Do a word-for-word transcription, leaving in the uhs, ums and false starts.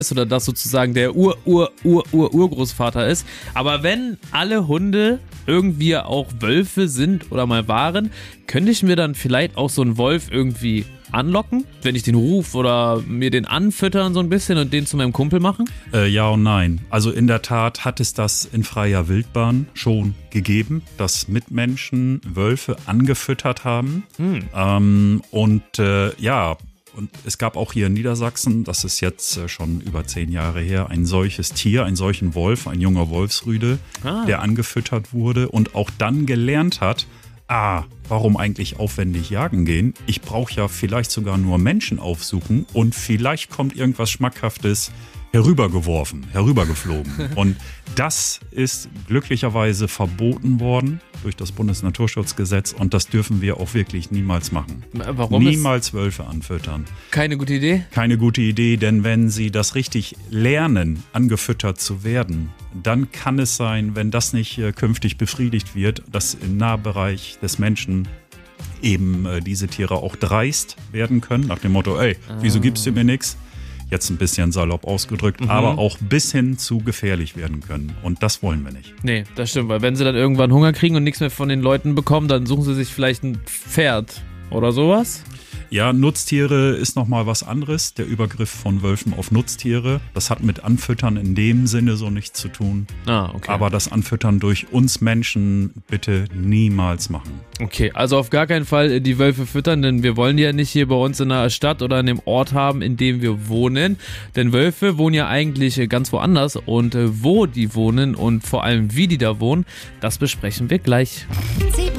ist oder das sozusagen der Ur-Ur-Ur-Ur-Urgroßvater ist. Aber wenn alle Hunde irgendwie auch Wölfe sind oder mal waren, könnte ich mir dann vielleicht auch so einen Wolf irgendwie anlocken, wenn ich den rufe oder mir den anfüttern so ein bisschen und den zu meinem Kumpel machen? Äh, ja und nein. Also in der Tat hat es das in freier Wildbahn schon gegeben, dass Mitmenschen Wölfe angefüttert haben. Hm. Ähm, und äh, ja, und es gab auch hier in Niedersachsen, das ist jetzt äh, schon über zehn Jahre her, ein solches Tier, einen solchen Wolf, ein junger Wolfsrüde, ah. der angefüttert wurde und auch dann gelernt hat, ah, warum eigentlich aufwendig jagen gehen? Ich brauche ja vielleicht sogar nur Menschen aufsuchen und vielleicht kommt irgendwas Schmackhaftes herübergeworfen, herübergeflogen. Und das ist glücklicherweise verboten worden durch das Bundesnaturschutzgesetz und das dürfen wir auch wirklich niemals machen. Warum? Niemals Wölfe anfüttern. Keine gute Idee? Keine gute Idee, denn wenn sie das richtig lernen, angefüttert zu werden, dann kann es sein, wenn das nicht äh, künftig befriedigt wird, dass im Nahbereich des Menschen eben äh, diese Tiere auch dreist werden können, nach dem Motto, ey, wieso gibst du mir nichts? Jetzt ein bisschen salopp ausgedrückt, mhm. aber auch bis hin zu gefährlich werden können. Und das wollen wir nicht. Nee, das stimmt, weil wenn sie dann irgendwann Hunger kriegen und nichts mehr von den Leuten bekommen, dann suchen sie sich vielleicht ein Pferd oder sowas. Ja, Nutztiere ist nochmal was anderes. Der Übergriff von Wölfen auf Nutztiere, das hat mit Anfüttern in dem Sinne so nichts zu tun. Ah, okay. Aber das Anfüttern durch uns Menschen bitte niemals machen. Okay, also auf gar keinen Fall die Wölfe füttern, denn wir wollen die ja nicht hier bei uns in der Stadt oder in dem Ort haben, in dem wir wohnen. Denn Wölfe wohnen ja eigentlich ganz woanders und wo die wohnen und vor allem wie die da wohnen, das besprechen wir gleich.